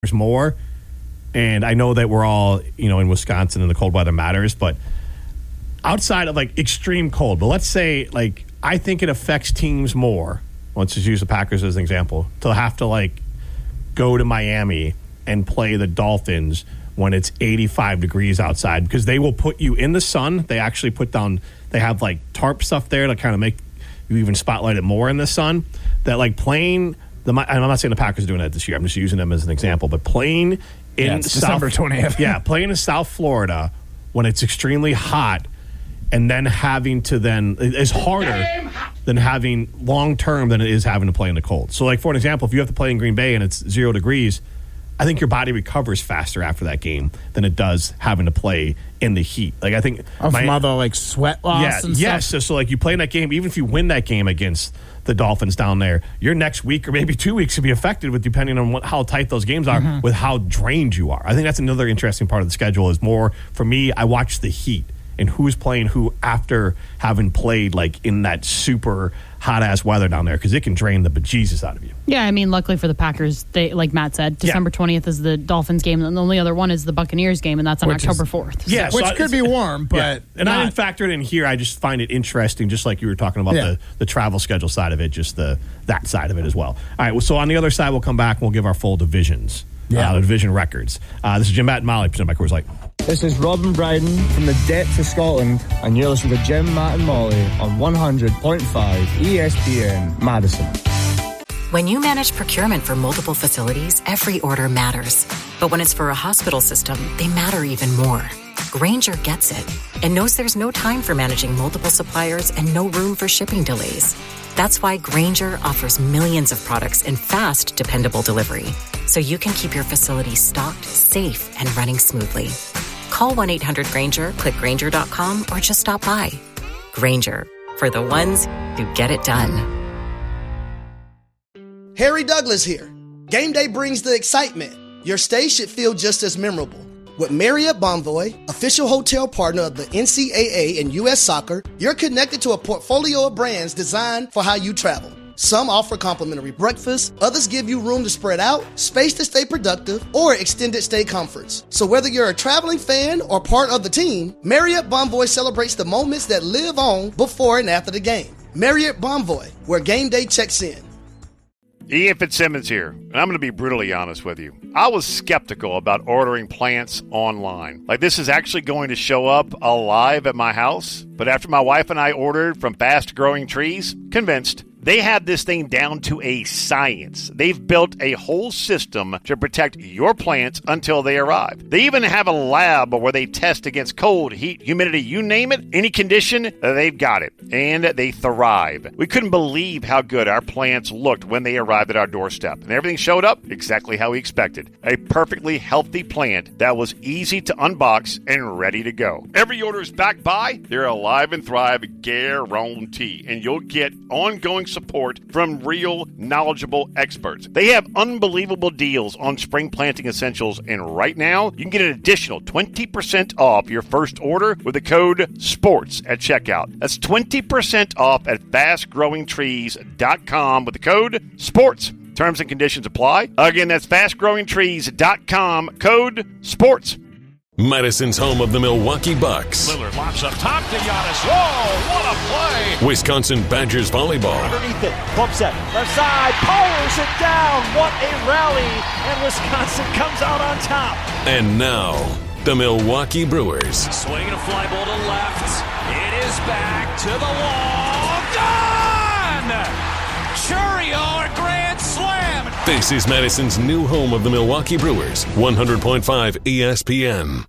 more. And I know that we're all, in Wisconsin and the cold weather matters, but outside of extreme cold, but let's say I think it affects teams more. Let's just use the Packers as an example, to have to go to Miami and play the Dolphins when it's 85 degrees outside, because they will put you in the sun. They actually they have tarp stuff there to kind of make you even spotlight it more in the sun. That playing I'm not saying the Packers are doing that this year. I'm just using them as an example, but playing in December 20th. Yeah, playing in South Florida when it's extremely hot, and then having to is harder than having long term than it is having to play in the cold. So, for an example, if you have to play in Green Bay and it's 0 degrees, I think your body recovers faster after that game than it does having to play in the heat. I think from all the sweat loss. And yes. stuff. So you play in that game, even if you win that game against the Dolphins down there, your next week or maybe 2 weeks could be affected with depending on how tight those games are, with how drained you are. I think that's another interesting part of the schedule. Is more for me. I watch the heat and who's playing who after having played in that super hot ass weather down there, because it can drain the bejesus out of you. Yeah, I mean, luckily for the Packers, they, like Matt said, December 20th is the Dolphins game, and the only other one is the Buccaneers game, and that's on October 4th. Yeah, which could be warm, but and I didn't factor it in here. I just find it interesting, just like you were talking about the travel schedule side of it, just that side of it as well. All right, well, so on the other side, we'll come back and we'll give our full divisions. The division records. This is Jim, Matt, and Molly, presented by Coors Light. This is Robin Bryden from the depths of Scotland, and you're listening to Jim, Matt, and Molly on 100.5 ESPN Madison. When you manage procurement for multiple facilities, every order matters. But when it's for a hospital system, they matter even more. Grainger gets it and knows there's no time for managing multiple suppliers and no room for shipping delays. That's why Grainger offers millions of products in fast, dependable delivery, so you can keep your facility stocked, safe, and running smoothly. Call 1-800-GRAINGER, click Grainger.com, or just stop by. Grainger, for the ones who get it done. Harry Douglas here. Game day brings the excitement. Your stay should feel just as memorable. With Marriott Bonvoy, official hotel partner of the NCAA and U.S. Soccer, you're connected to a portfolio of brands designed for how you travel. Some offer complimentary breakfast, others give you room to spread out, space to stay productive, or extended stay comforts. So whether you're a traveling fan or part of the team, Marriott Bonvoy celebrates the moments that live on before and after the game. Marriott Bonvoy, where game day checks in. Ian Fitzsimmons here, and I'm going to be brutally honest with you. I was skeptical about ordering plants online. This is actually going to show up alive at my house, but after my wife and I ordered from Fast Growing Trees, convinced. They have this thing down to a science. They've built a whole system to protect your plants until they arrive. They even have a lab where they test against cold, heat, humidity, you name it, any condition, they've got it. And they thrive. We couldn't believe how good our plants looked when they arrived at our doorstep. And everything showed up exactly how we expected. A perfectly healthy plant that was easy to unbox and ready to go. Every order is backed by their Alive and Thrive guarantee. And you'll get ongoing support from real, knowledgeable experts. They have unbelievable deals on spring planting essentials, and right now, you can get an additional 20% off your first order with the code SPORTS at checkout. That's 20% off at fastgrowingtrees.com with the code SPORTS. Terms and conditions apply. Again, that's fastgrowingtrees.com, code SPORTS. Madison's home of the Milwaukee Bucks. Lillard lobs up top to Giannis. Whoa, what a play! Wisconsin Badgers volleyball. Underneath it, pump set, left side, powers it down. What a rally! And Wisconsin comes out on top. And now, the Milwaukee Brewers. Swinging a fly ball to left. It is back to the wall. Gone! Churio, a grand slam. This is Madison's new home of the Milwaukee Brewers, 100.5 ESPN.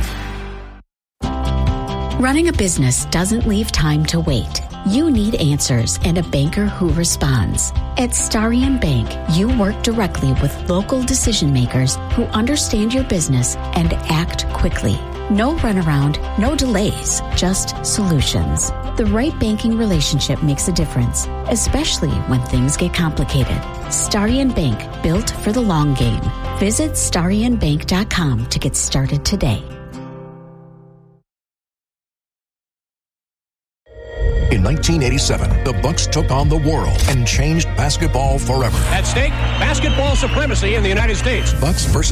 Running a business doesn't leave time to wait. You need answers and a banker who responds. At Starion Bank, you work directly with local decision makers who understand your business and act quickly. No runaround, no delays, just solutions. The right banking relationship makes a difference, especially when things get complicated. Starion Bank, built for the long game. Visit starionbank.com to get started today. In 1987, the Bucks took on the world and changed basketball forever. At stake, basketball supremacy in the United States. Bucks versus